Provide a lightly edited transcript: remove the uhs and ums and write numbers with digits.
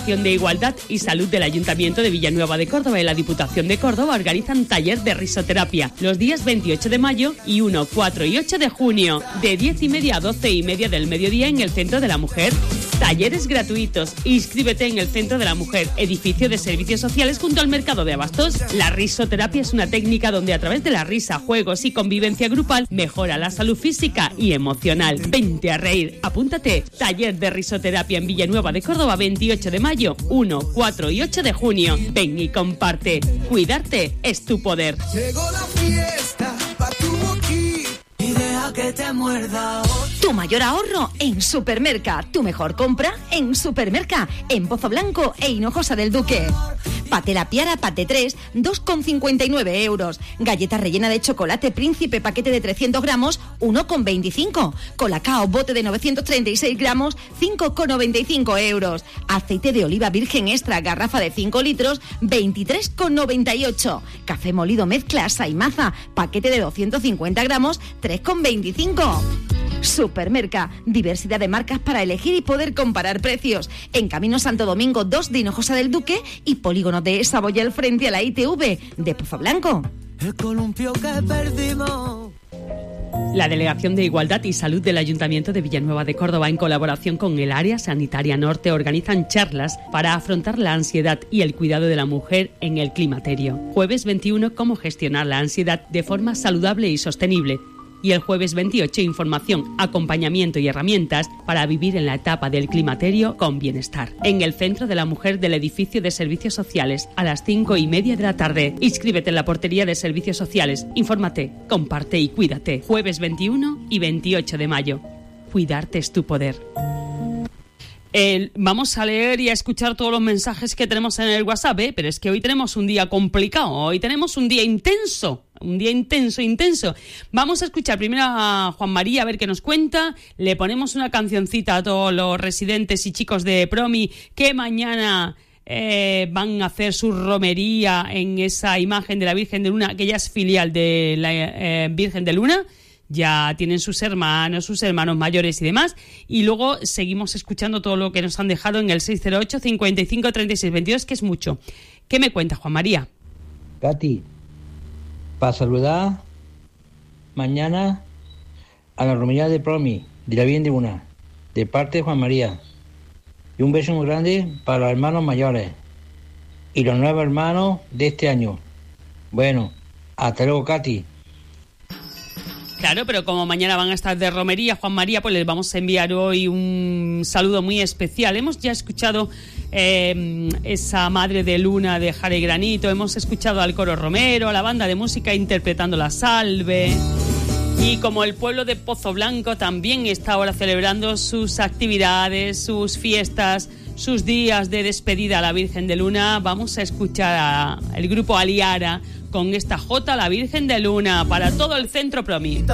de Igualdad y Salud del Ayuntamiento de Villanueva de Córdoba y la Diputación de Córdoba organizan taller de risoterapia los días 28 de mayo y 1, 4 y 8 de junio, de 10:30 a 12:30 del mediodía en el Centro de la Mujer. Talleres gratuitos. Inscríbete en el Centro de la Mujer, edificio de servicios sociales junto al Mercado de Abastos. La risoterapia es una técnica donde a través de la risa, juegos y convivencia grupal mejora la salud física y emocional. Vente a reír. Apúntate. Taller de risoterapia en Villanueva de Córdoba, 28 de mayo, 1, 4 y 8 de junio. Ven y comparte. Cuidarte es tu poder. Llegó la fiesta pa' tu boquita y deja que te muerda. Tu mayor ahorro en Supermerca. Tu mejor compra en Supermerca. En Pozo Blanco e Hinojosa del Duque. Pate la Piara, pate 3, 2,59 euros. Galleta rellena de chocolate Príncipe, paquete de 300 gramos, 1,25. Colacao, bote de 936 gramos, 5,95 euros. Aceite de oliva virgen extra, garrafa de 5 litros, 23,98. Café molido mezcla Saimaza, paquete de 250 gramos, 3,25. Supermerca, diversidad de marcas para elegir y poder comparar precios. En Camino Santo Domingo 2 de Hinojosa del Duque y Polígono de Saboyal frente a la ITV de Pozo Blanco. El columpio que perdimos. La Delegación de Igualdad y Salud del Ayuntamiento de Villanueva de Córdoba, en colaboración con el Área Sanitaria Norte, organizan charlas para afrontar la ansiedad y el cuidado de la mujer en el climaterio. Jueves 21, cómo gestionar la ansiedad de forma saludable y sostenible. Y el jueves 28, información, acompañamiento y herramientas para vivir en la etapa del climaterio con bienestar. En el Centro de la Mujer del edificio de Servicios Sociales, a las 5:30 de la tarde. Inscríbete en la portería de Servicios Sociales. Infórmate, comparte y cuídate. Jueves 21 y 28 de mayo. Cuidarte es tu poder. Vamos a leer y a escuchar todos los mensajes que tenemos en el WhatsApp, pero es que hoy tenemos un día complicado, hoy tenemos un día intenso. Un día intenso. Vamos a escuchar primero a Juan María a ver qué nos cuenta. Le ponemos una cancioncita a todos los residentes y chicos de Promi que mañana van a hacer su romería en esa imagen de la Virgen de Luna, que ya es filial de la Virgen de Luna. Ya tienen sus hermanos mayores y demás. Y luego seguimos escuchando todo lo que nos han dejado en el 608 55 36 22, que es mucho. ¿Qué me cuenta, Juan María? Katy, para saludar mañana a la romería de Promi, de la Virgen de Luna, de parte de Juan María. Y un beso muy grande para los hermanos mayores y los nuevos hermanos de este año. Bueno, hasta luego, Katy. Claro, pero como mañana van a estar de romería, Juan María, pues les vamos a enviar hoy un saludo muy especial. Hemos ya escuchado esa Madre de Luna de Jara y Granito, hemos escuchado al coro romero, a la banda de música interpretando la salve. Y como el pueblo de Pozo Blanco también está ahora celebrando sus actividades, sus fiestas, sus días de despedida a la Virgen de Luna, vamos a escuchar al grupo Aliara con esta Jota, la Virgen de Luna, para todo el centro Promi.